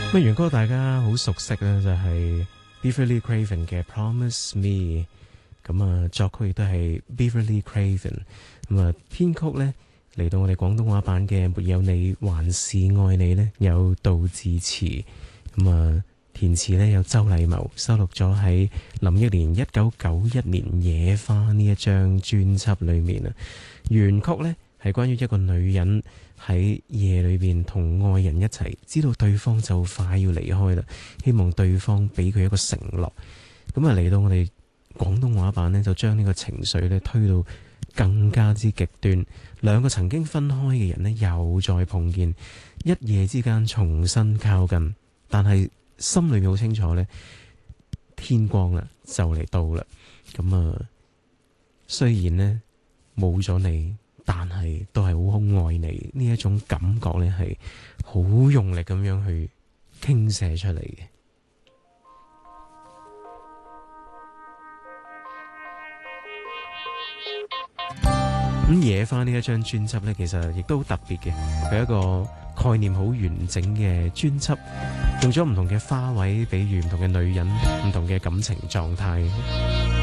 咁原歌大家好熟悉咧，就係 Beverly Craven 嘅 Promise Me， 咁啊作曲亦都係 Beverly Craven， 咁啊編曲咧嚟到我哋廣東話版嘅沒有你還是愛你咧，有杜自持，咁啊填詞咧有周禮茂，收錄咗喺林憶蓮1991年野花呢一張專輯裏面啊。原曲咧係關於一個女人喺夜裏邊同愛人一齊，知道對方就快要離開啦，希望對方俾佢一個承諾。咁啊嚟到我哋廣東話版呢，就將呢個情緒咧推到更加之極端。兩個曾經分開嘅人呢，又再碰見，一夜之間重新靠近，但係心裏面好清楚呢，天光啦，就嚟到啦。咁啊，雖然呢冇咗你，但係都係好好愛你，呢一種感覺呢係好用力咁樣去傾瀉出嚟嘅。咁野花呢一張專輯呢，其實亦都好特別嘅，佢一個概念好完整嘅專輯，用咗唔同嘅花卉比喻唔同嘅女人，唔同嘅感情狀態。